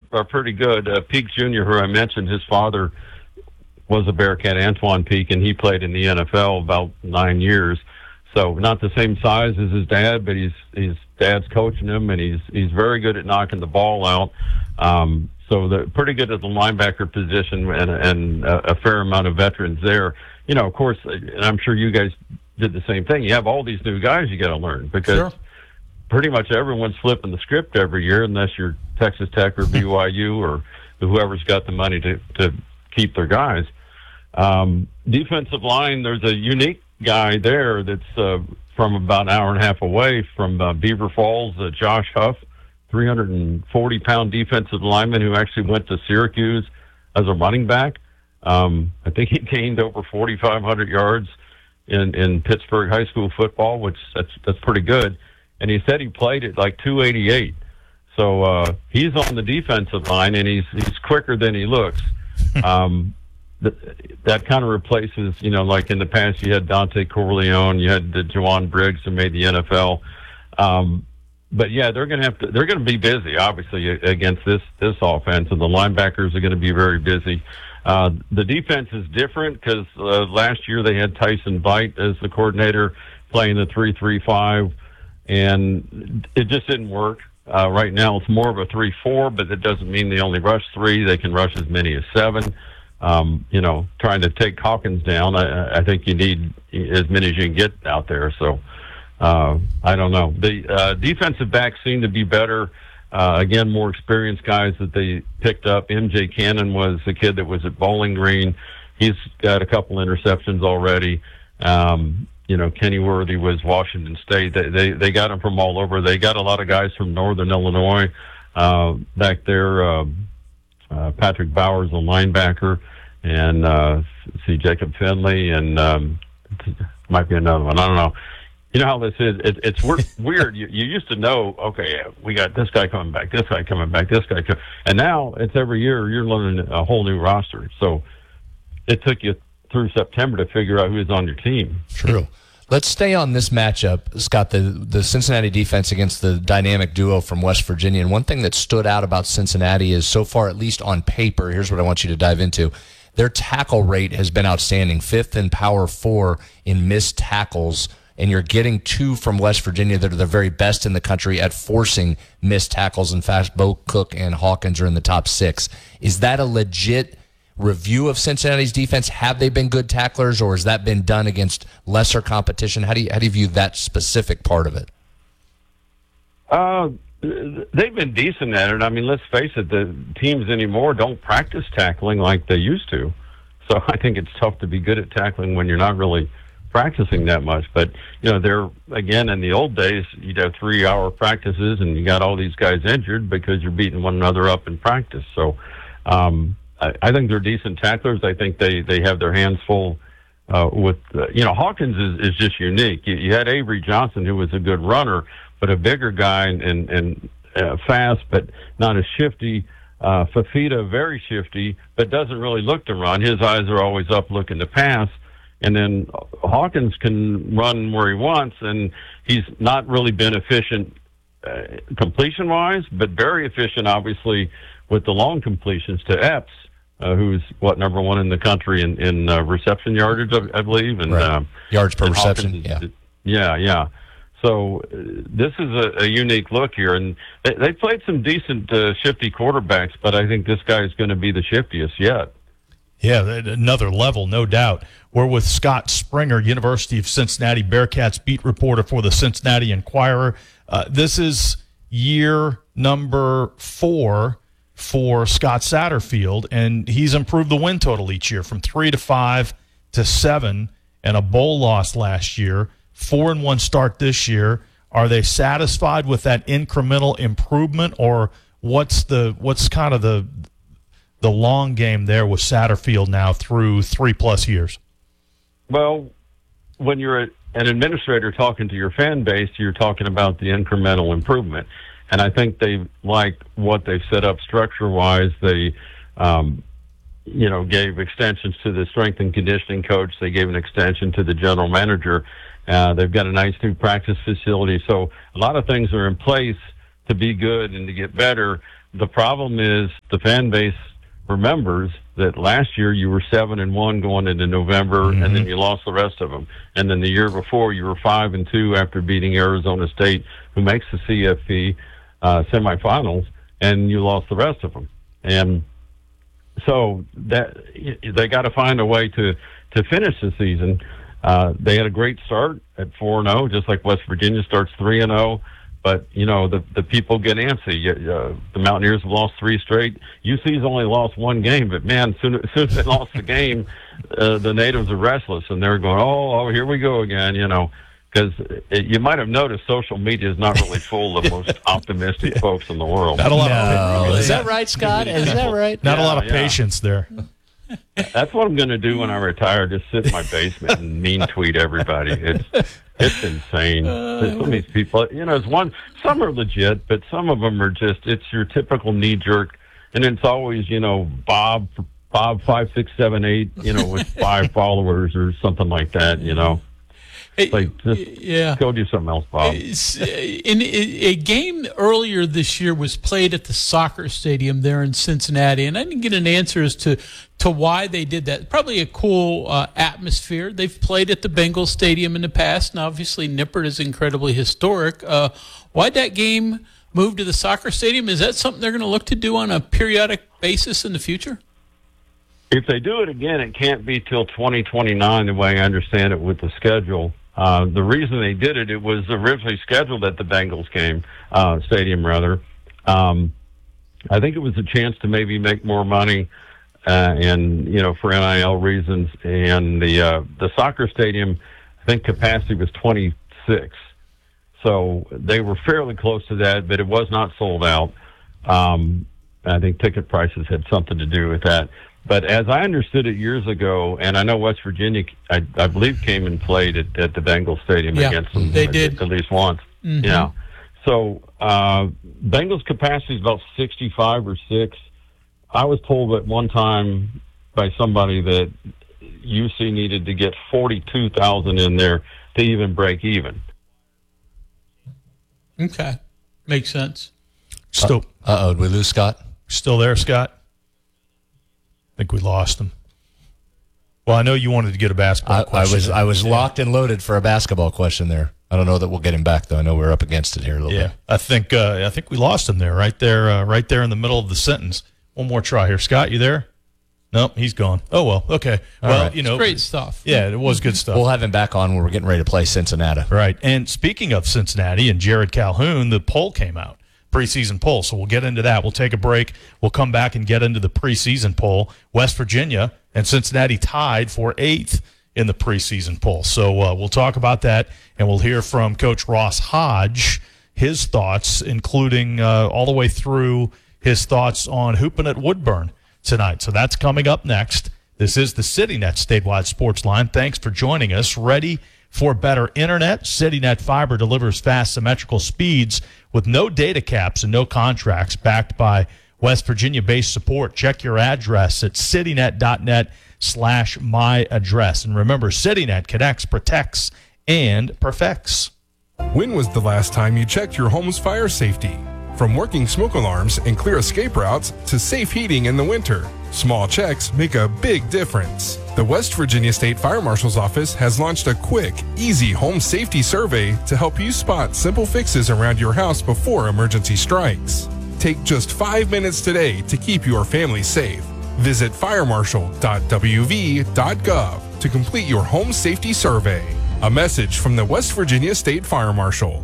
are pretty good. Peak Jr., who I mentioned, his father was a Bearcat, Antoine Peak, and he played in the NFL about 9 years. So not the same size as his dad, but his dad's coaching him, and he's very good at knocking the ball out. So they're pretty good at the linebacker position, and a fair amount of veterans there. You know, of course, and I'm sure you guys did the same thing. You have all these new guys you got to learn because pretty much everyone's flipping the script every year, unless you're Texas Tech or BYU or whoever's got the money to keep their guys. Defensive line, there's a unique guy there that's from about an hour and a half away from Beaver Falls, Josh Huff, 340-pound defensive lineman who actually went to Syracuse as a running back. I think he gained over 4,500 yards in Pittsburgh high school football, which that's pretty good. And he said he played at like 288. So he's on the defensive line, and he's quicker than he looks. That kind of replaces, you know, like in the past you had Dante Corleone, you had Jawan Briggs who made the NFL. But yeah, they're going to be busy, obviously, against this offense, and the linebackers are going to be very busy. The defense is different because last year they had Tyson Veit as the coordinator playing the 3-3-5, and it just didn't work. Right now it's more of a 3-4, but that doesn't mean they only rush 3. They can rush as many as 7. You know, trying to take Hawkins down, I think you need as many as you can get out there. So I don't know. The defensive backs seem to be better. Again, more experienced guys that they picked up. MJ Cannon was the kid that was at Bowling Green. He's got a couple interceptions already. You know, Kenny Worthy was Washington State. They got him from all over. They got a lot of guys from Northern Illinois back there. Patrick Bowers, a linebacker, and see Jacob Finley, and might be another one. I don't know. You know how this is. It's weird. You used to know, okay, we got this guy coming back, this guy coming back, this guy coming, and now it's every year you're learning a whole new roster. So it took you through September to figure out who's on your team. True. Let's stay on this matchup, Scott, the Cincinnati defense against the dynamic duo from West Virginia. And one thing that stood out about Cincinnati is so far, at least on paper, here's what I want you to dive into. Their tackle rate has been outstanding, 5th in Power 4 in missed tackles. And you're getting 2 from West Virginia that are the very best in the country at forcing missed tackles. In fact, Bo Cook and Hawkins are in the top 6. Is that a legit review of Cincinnati's defense? Have they been good tacklers, or has that been done against lesser competition? How do you view that specific part of it? They've been decent at it. I mean, let's face it, the teams anymore don't practice tackling like they used to. So I think it's tough to be good at tackling when you're not really practicing that much. But, you know, they're, again, in the old days, you'd have 3-hour practices and you got all these guys injured because you're beating one another up in practice. So I think they're decent tacklers. I think they have their hands full with, you know, Hawkins is just unique. You had Avery Johnson, who was a good runner, but a bigger guy and fast, but not as shifty. Fafita, very shifty, but doesn't really look to run. His eyes are always up looking to pass. And then Hawkins can run where he wants, and he's not really been efficient completion-wise, but very efficient, obviously, with the long completions to Epps, who's, number 1 in the country in reception yardage, I believe. And right. Yards per reception, yeah. So this is a unique look here. And they played some decent shifty quarterbacks, but I think this guy is going to be the shiftiest yet. Yeah, another level, no doubt. We're with Scott Springer, University of Cincinnati Bearcats beat reporter for the Cincinnati Enquirer. This is year number 4 for Scott Satterfield, and he's improved the win total each year from 3 to 5 to 7, and a bowl loss last year. 4-1 start this year. Are they satisfied with that incremental improvement, or what's kind of the long game there with Satterfield now through 3+ years? Well, when you're an administrator talking to your fan base, you're talking about the incremental improvement. And I think they like what they've set up structure-wise. They, gave extensions to the strength and conditioning coach. They gave an extension to the general manager. They've got a nice new practice facility. So a lot of things are in place to be good and to get better. the problem is the fan base remembers that last year you were 7-1 going into November, and then you lost the rest of them. And then the year before you were 5-2 after beating Arizona State, who makes the CFP semifinals, and you lost the rest of them. And so that they got to find a way to finish the season. They had a great start at 4-0, just like West Virginia starts 3-0. But, you know, the people get antsy. The Mountaineers have lost 3 straight. UC's only lost 1 game, but, man, as soon as they lost the game, the natives are restless, and they're going, oh, here we go again, you know. Because you might have noticed social media is not really full of the most optimistic folks in the world. Not a lot of Is that right, Scott? Is that right? Not a lot of patience there. That's what I'm going to do when I retire, just sit in my basement and mean tweet everybody. It's insane. Some of these people, you know, some are legit, but some of them are just, it's your typical knee-jerk, and it's always, you know, Bob 5678, you know, with 5 followers or something like that, you know. Like, just go do something else, Bob. A game earlier this year was played at the soccer stadium there in Cincinnati, and I didn't get an answer as to why they did that. Probably a cool atmosphere. They've played at the Bengals Stadium in the past, and obviously Nippert is incredibly historic. Why'd that game move to the soccer stadium? Is that something they're going to look to do on a periodic basis in the future? If they do it again, it can't be till 2029, the way I understand it with the schedule. The reason they did it was originally scheduled at the Bengals stadium, rather. I think it was a chance to maybe make more money, and, you know, for NIL reasons. And the soccer stadium, I think capacity was 26. So they were fairly close to that, but it was not sold out. I think ticket prices had something to do with that. But as I understood it years ago, and I know West Virginia, I believe, came and played at the Bengals Stadium against them. They did. At least once. Mm-hmm. Yeah. So Bengals capacity is about 65 or 6. I was told at one time by somebody that UC needed to get 42,000 in there to even break even. Okay. Makes sense. Still, Did we lose Scott? Still there, Scott? I think we lost him. Well, I know you wanted to get a basketball question. I was locked and loaded for a basketball question there. I don't know that we'll get him back, though. I know we're up against it here a little bit. I think we lost him there, right there in the middle of the sentence. One more try here. Scott, you there? Nope, he's gone. Oh, well, okay. Right. You know. It's great stuff. Yeah, it was good stuff. We'll have him back on when we're getting ready to play Cincinnati. Right. And speaking of Cincinnati and Jared Calhoun, the poll came out. Preseason poll. So we'll get into that. We'll take a break. We'll come back and get into the preseason poll. West Virginia and Cincinnati tied for 8th in the preseason poll. So we'll talk about that, and we'll hear from Coach Ross Hodge, his thoughts, including all the way through his thoughts on hooping at Woodburn tonight. So that's coming up next. This is the CityNet Statewide Sports Line. Thanks for joining us. Ready for better internet? CityNet Fiber delivers fast, symmetrical speeds with no data caps and no contracts, backed by West Virginia-based support. Check your address at citynet.net/myaddress. And remember, CityNet connects, protects, and perfects. When was the last time you checked your home's fire safety? From working smoke alarms and clear escape routes to safe heating in the winter, small checks make a big difference. The West Virginia State Fire Marshal's Office has launched a quick, easy home safety survey to help you spot simple fixes around your house before emergency strikes. Take just 5 minutes today to keep your family safe. Visit firemarshal.wv.gov to complete your home safety survey. A message from the West Virginia State Fire Marshal.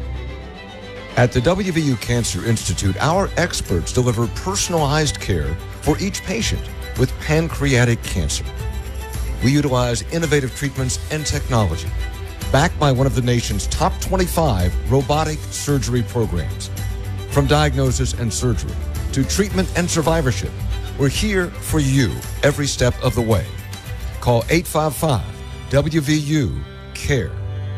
At the WVU Cancer Institute, our experts deliver personalized care for each patient with pancreatic cancer. We utilize innovative treatments and technology, backed by one of the nation's top 25 robotic surgery programs. From diagnosis and surgery to treatment and survivorship, we're here for you every step of the way. Call 855-WVU-CARE.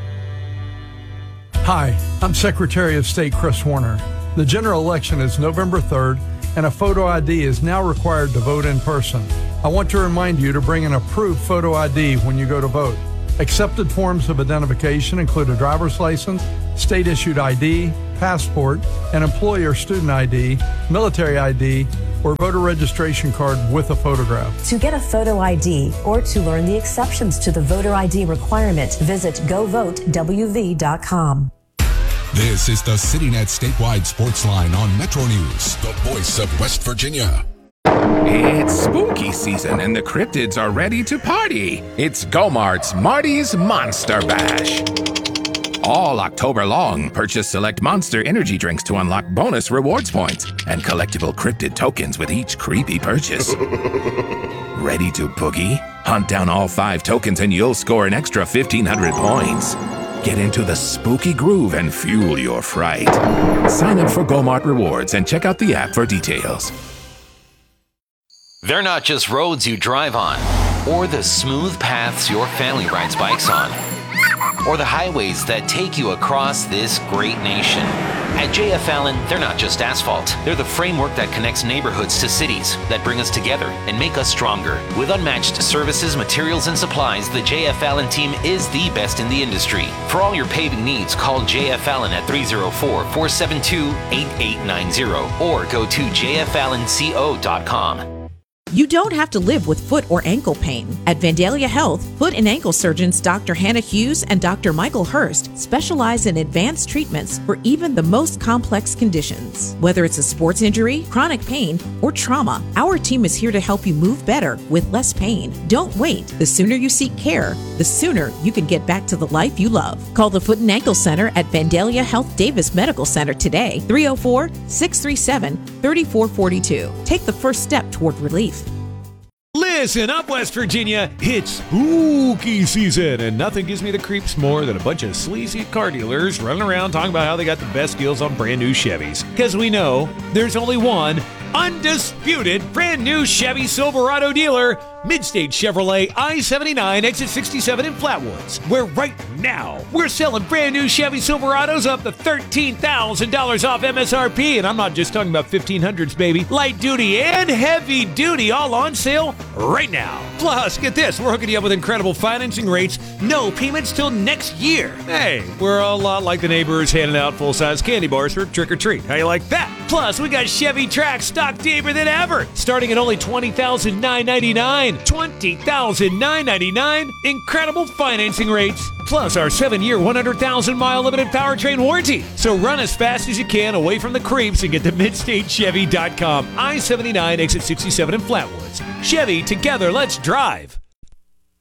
Hi, I'm Secretary of State Chris Warner. The general election is November 3rd, and a photo ID is now required to vote in person. I want to remind you to bring an approved photo ID when you go to vote. Accepted forms of identification include a driver's license, state-issued ID, passport, an employee or student ID, military ID, or voter registration card with a photograph. To get a photo ID or to learn the exceptions to the voter ID requirement, visit govotewv.com. This is the CityNet statewide sports line on Metro News, the voice of West Virginia. It's spooky season and the cryptids are ready to party. It's Go-Mart's Marty's Monster Bash. All October long, purchase select Monster energy drinks to unlock bonus rewards points and collectible cryptid tokens with each creepy purchase. Ready to boogie? Hunt down all 5 tokens and you'll score an extra 1,500 points. Get into the spooky groove and fuel your fright. Sign up for Go-Mart Rewards and check out the app for details. They're not just roads you drive on, or the smooth paths your family rides bikes on, or the highways that take you across this great nation. At J.F. Allen, they're not just asphalt. They're the framework that connects neighborhoods to cities, that bring us together and make us stronger. With unmatched services, materials, and supplies, the J.F. Allen team is the best in the industry. For all your paving needs, call J.F. Allen at 304-472-8890 or go to jfallenco.com. You don't have to live with foot or ankle pain. At Vandalia Health, foot and ankle surgeons Dr. Hannah Hughes and Dr. Michael Hurst specialize in advanced treatments for even the most complex conditions. Whether it's a sports injury, chronic pain, or trauma, our team is here to help you move better with less pain. Don't wait. The sooner you seek care, the sooner you can get back to the life you love. Call the Foot and Ankle Center at Vandalia Health Davis Medical Center today, 304-637-3442. Take the first step toward relief. Listen up, West Virginia. It's spooky season, and nothing gives me the creeps more than a bunch of sleazy car dealers running around talking about how they got the best deals on brand new Chevys. Because we know there's only one undisputed brand new Chevy Silverado dealer, Midstate Chevrolet I-79 exit 67 in Flatwoods, where right now we're selling brand new Chevy Silverados up to $13,000 off MSRP, and I'm not just talking about 1500s, baby. Light duty and heavy duty all on sale right now. Plus, get this, we're hooking you up with incredible financing rates, no payments till next year. Hey, we're a lot like the neighbors handing out full-size candy bars for trick-or-treat. How you like that? Plus, we got Chevy Trax stocked deeper than ever, starting at only $20,999. $20,999. Incredible financing rates. Plus our 7-year, 100,000-mile limited powertrain warranty. So run as fast as you can away from the creeps and get to MidstateChevy.com. I-79 exit 67 in Flatwoods. Chevy, together, let's drive.